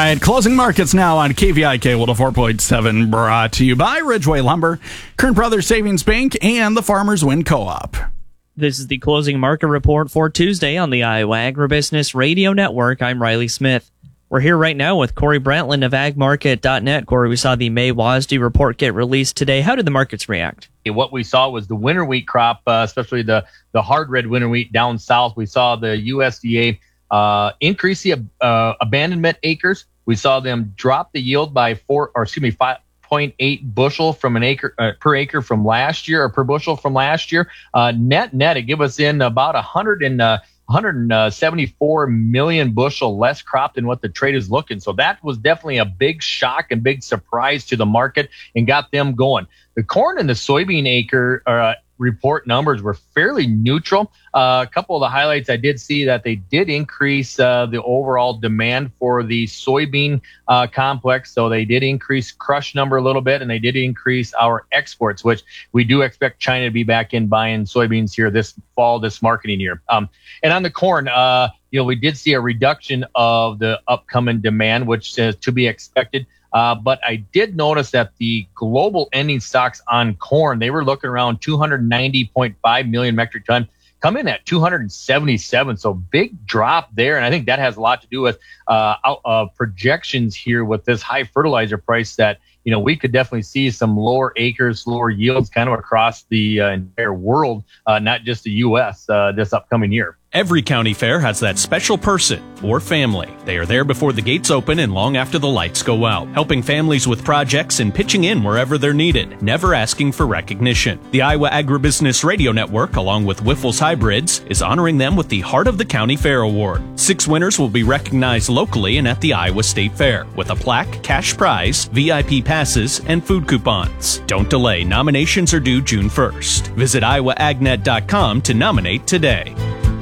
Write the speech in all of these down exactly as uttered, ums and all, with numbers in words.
right, closing markets now on K V I K one oh four point seven, brought to you by Ridgeway Lumber, Kern Brothers Savings Bank, and the Farmers Wind Co-op. This is the closing market report for Tuesday on the Iowa Agribusiness Radio Network. I'm Riley Smith. We're here right now with Corey Brantland of ag market dot net. Corey, we saw the May W A S D report get released today. How did the markets react? What we saw was the winter wheat crop, uh, especially the, the hard red winter wheat down south. We saw the U S D A uh, increase the uh, abandonment acres. We saw them drop the yield by four, or excuse me, five point eight bushel from an acre uh, per acre from last year, or per bushel from last year. Uh, net net, it give us in about a hundred and uh, one hundred seventy-four million bushel less crop than what the trade is looking. So that was definitely a big shock and big surprise to the market and got them going. The corn and the soybean acre uh, report numbers were fairly neutral. Uh, a couple of the highlights, I did see that they did increase uh, the overall demand for the soybean uh, complex. So they did increase crush number a little bit, and they did increase our exports, which we do expect China to be back in buying soybeans here this fall, this marketing year. Um, and on the corn, uh, you know, we did see a reduction of the upcoming demand, which is to be expected. Uh, but I did notice that the global ending stocks on corn, they were looking around two hundred ninety point five million metric ton, come in at two hundred seventy-seven. So big drop there. And I think that has a lot to do with uh, uh, projections here with this high fertilizer price that, you know, we could definitely see some lower acres, lower yields kind of across the uh, entire world, uh, not just the U S uh, this upcoming year. Every county fair has that special person or family. They are there before the gates open and long after the lights go out, helping families with projects and pitching in wherever they're needed, never asking for recognition. The Iowa Agribusiness Radio Network, along with Wyffels Hybrids, is honoring them with the Heart of the County Fair Award. Six winners will be recognized locally and at the Iowa State Fair, with a plaque, cash prize, V I P passes, and food coupons. Don't delay. Nominations are due June first. Visit iowa ag net dot com to nominate today.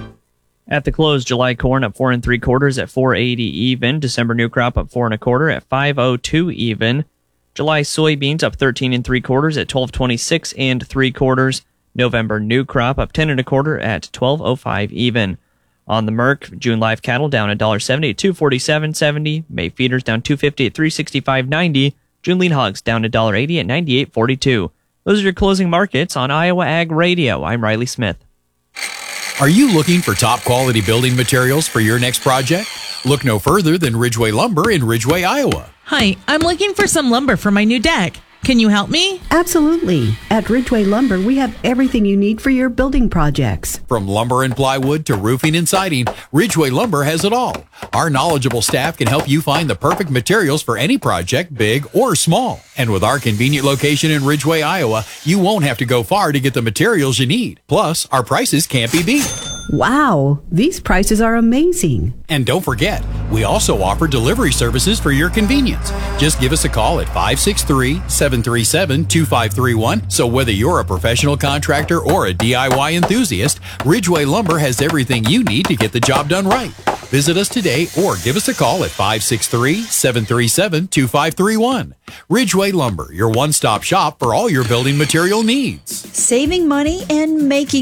At the close, July corn up four and three quarters at four eighty even. December new crop up four and a quarter at five oh two even. July soybeans up thirteen and three quarters at twelve twenty-six and three quarters. November new crop up ten and a quarter at twelve oh five even. On the Merc, June live cattle down one dollar seventy at two forty-seven seventy. May feeders down two fifty at three sixty-five ninety. June lean hogs down one dollar eighty at ninety-eight forty-two. Those are your closing markets on Iowa Ag Radio. I'm Riley Smith. Are you looking for top quality building materials for your next project? Look no further than Ridgeway Lumber in Ridgeway, Iowa. Hi, I'm looking for some lumber for my new deck. Can you help me? Absolutely. At Ridgeway Lumber, we have everything you need for your building projects. From lumber and plywood to roofing and siding, Ridgeway Lumber has it all. Our knowledgeable staff can help you find the perfect materials for any project, big or small. And with our convenient location in Ridgeway, Iowa, you won't have to go far to get the materials you need. Plus, our prices can't be beat. Wow, these prices are amazing. And don't forget, we also offer delivery services for your convenience. Just give us a call at five six three, seven three seven, two five three one. So whether you're a professional contractor or a D I Y enthusiast, Ridgeway Lumber has everything you need to get the job done right. Visit us today or give us a call at five six three, seven three seven, two five three one. Ridgeway Lumber, your one-stop shop for all your building material needs. Saving money and making